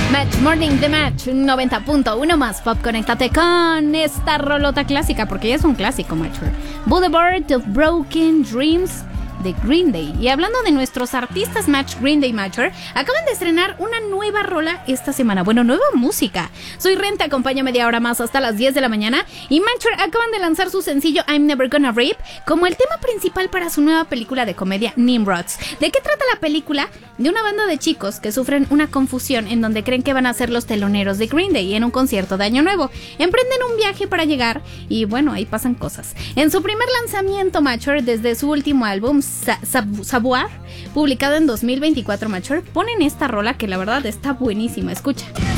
Match Morning The Match 90.1 más pop. Conéctate con esta rolota clásica, porque ya es un clásico, macho. Boulevard of Broken Dreams de Green Day. Y hablando de nuestros artistas Match, Green Day Matcher acaban de estrenar una nueva rola esta semana. Bueno, nueva música. Soy Ren, te acompaña media hora más hasta las 10 de la mañana. Y Matcher acaban de lanzar su sencillo I'm Never Gonna Rape como el tema principal para su nueva película de comedia Nimrods. ¿De qué trata la película? De una banda de chicos que sufren una confusión en donde creen que van a ser los teloneros de Green Day en un concierto de Año Nuevo. Emprenden un viaje para llegar y bueno, ahí pasan cosas. En su primer lanzamiento, Matcher, desde su último álbum Savoir, publicado en 2024, Matcher, ponen esta rola que la verdad está buenísima. Escucha.